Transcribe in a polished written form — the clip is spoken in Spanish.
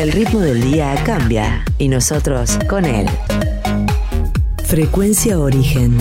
El ritmo del día cambia y nosotros con él. Frecuencia Origen.